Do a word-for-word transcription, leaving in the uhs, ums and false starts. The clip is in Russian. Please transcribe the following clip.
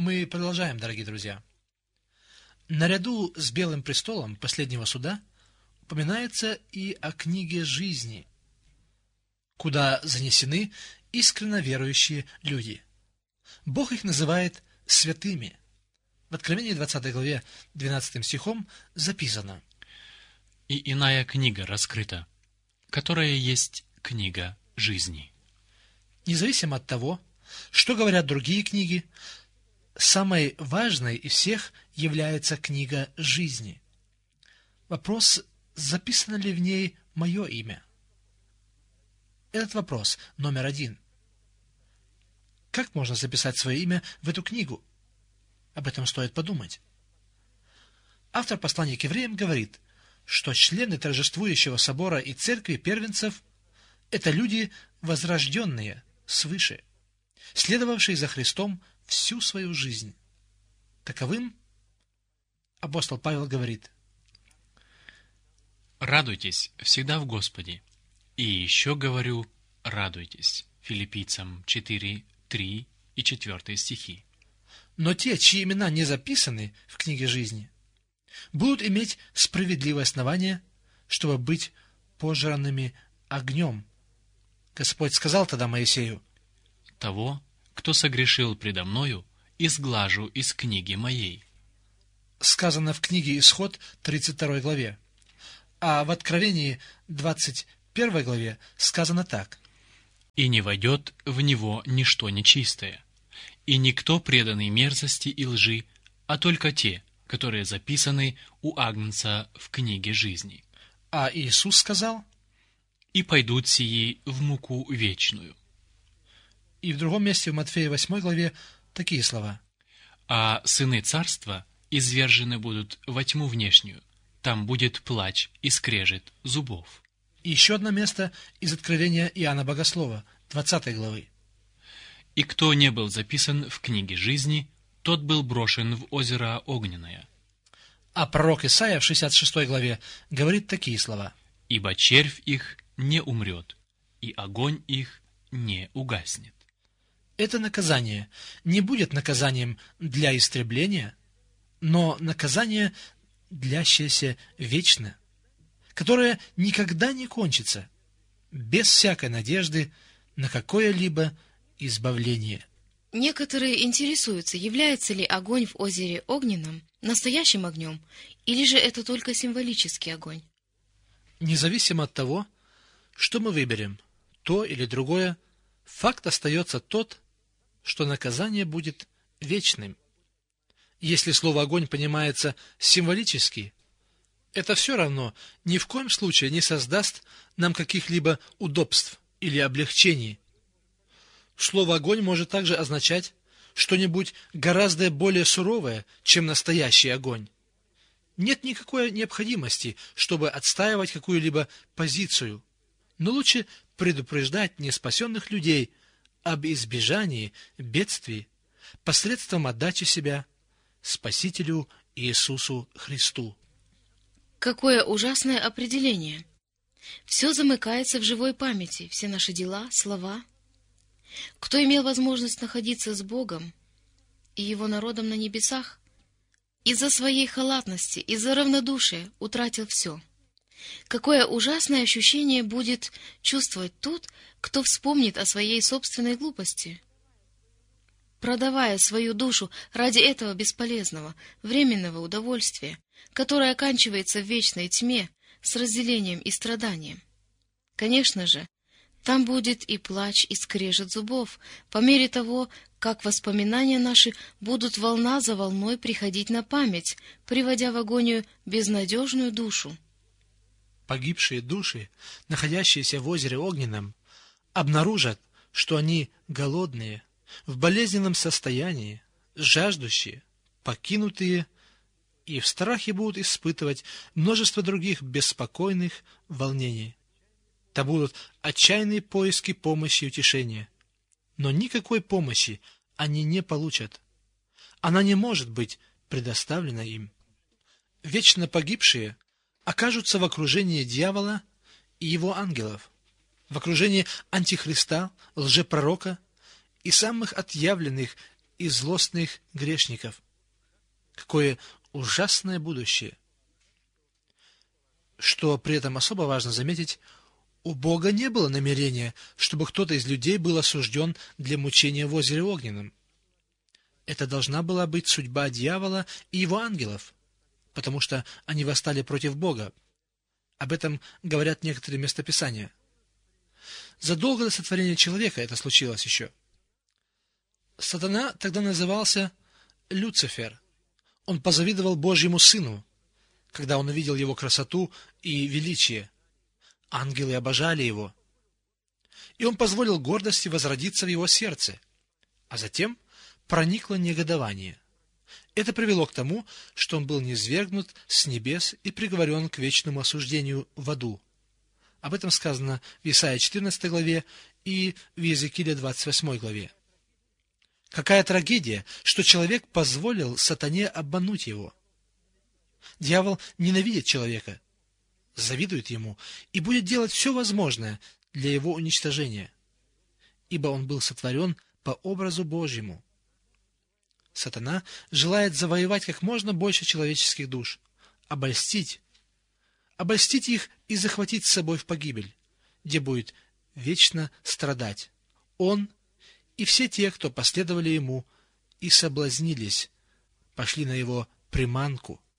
Мы продолжаем, дорогие друзья. Наряду с Белым престолом последнего суда упоминается и о книге жизни, куда занесены искренно верующие люди. Бог их называет святыми. В Откровении двадцатой главе двенадцатым стихом записано: «И иная книга раскрыта, которая есть книга жизни». Независимо от того, что говорят другие книги, самой важной из всех является книга жизни. Вопрос, записано ли в ней мое имя? Этот вопрос номер один. Как можно записать свое имя в эту книгу? Об этом стоит подумать. Автор послания к евреям говорит, что члены торжествующего собора и церкви первенцев – это люди возрожденные свыше, следовавшие за Христом всю свою жизнь. Таковым апостол Павел говорит: «Радуйтесь всегда в Господе. И еще говорю, радуйтесь». Филиппийцам четыре, три и четыре стихи. Но те, чьи имена не записаны в книге жизни, будут иметь справедливое основание, чтобы быть пожранными огнем. Господь сказал тогда Моисею: «Того, кто согрешил предо мною, изглажу из книги моей». Сказано в книге Исход тридцать второй главе. А в Откровении двадцать первой главе сказано так: «И не войдет в него ничто нечистое, и никто преданный мерзости и лжи, а только те, которые записаны у Агнца в книге жизни». А Иисус сказал: «И пойдут сии в муку вечную». И в другом месте в Матфея восьмой главе такие слова: «А сыны царства извержены будут во тьму внешнюю, там будет плач и скрежет зубов». И еще одно место из Откровения Иоанна Богослова, двадцатой главы: «И кто не был записан в книге жизни, тот был брошен в озеро огненное». А пророк Исаия в шестьдесят шестой главе говорит такие слова: «Ибо червь их не умрет, и огонь их не угаснет». Это наказание не будет наказанием для истребления, но наказание, длящееся вечно, которое никогда не кончится, без всякой надежды на какое-либо избавление. Некоторые интересуются, является ли огонь в озере огненном настоящим огнем, или же это только символический огонь. Независимо от того, что мы выберем, то или другое, факт остается тот, что наказание будет вечным. Если слово «огонь» понимается символически, это все равно ни в коем случае не создаст нам каких-либо удобств или облегчений. Слово «огонь» может также означать что-нибудь гораздо более суровое, чем настоящий огонь. Нет никакой необходимости, чтобы отстаивать какую-либо позицию, но лучше предупреждать неспасенных людей об избежании бедствий посредством отдачи себя Спасителю Иисусу Христу. Какое ужасное определение! Все замыкается в живой памяти, все наши дела, слова. Кто имел возможность находиться с Богом и Его народом на небесах, из-за своей халатности, из-за равнодушия утратил все. Какое ужасное ощущение будет чувствовать тот, кто вспомнит о своей собственной глупости, продавая свою душу ради этого бесполезного, временного удовольствия, которое оканчивается в вечной тьме с разделением и страданием. Конечно же, там будет и плач, и скрежет зубов, по мере того, как воспоминания наши будут волна за волной приходить на память, приводя в агонию безнадежную душу. Погибшие души, находящиеся в озере огненном, обнаружат, что они голодные, в болезненном состоянии, жаждущие, покинутые, и в страхе будут испытывать множество других беспокойных волнений. Это будут отчаянные поиски помощи и утешения. Но никакой помощи они не получат. Она не может быть предоставлена им. Вечно погибшие окажутся в окружении дьявола и его ангелов, в окружении антихриста, лжепророка и самых отъявленных и злостных грешников. Какое ужасное будущее! Что при этом особо важно заметить, у Бога не было намерения, чтобы кто-то из людей был осужден для мучения в озере Огненном. Это должна была быть судьба дьявола и его ангелов, потому что они восстали против Бога. Об этом говорят некоторые местописания. Задолго до сотворения человека это случилось еще. Сатана тогда назывался Люцифер. Он позавидовал Божьему Сыну, когда он увидел его красоту и величие. Ангелы обожали его. И он позволил гордости возродиться в его сердце. А затем проникло негодование. Это привело к тому, что он был низвергнут с небес и приговорен к вечному осуждению в аду. Об этом сказано в Исайя четырнадцатой главе и в Иезекииле двадцать восьмой главе. Какая трагедия, что человек позволил сатане обмануть его. Дьявол ненавидит человека, завидует ему и будет делать все возможное для его уничтожения, ибо он был сотворен по образу Божьему. Сатана желает завоевать как можно больше человеческих душ, обольстить, обольстить их и захватить с собой в погибель, где будет вечно страдать. Он и все те, кто последовали ему и соблазнились, пошли на его приманку.